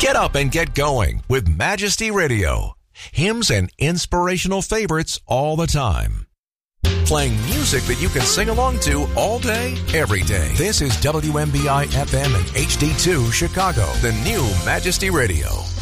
Get up and get going with Majesty Radio. Hymns and inspirational favorites all the time. Playing music that you can sing along to all day, every day. This is WMBI FM and HD2 Chicago, the new Majesty Radio.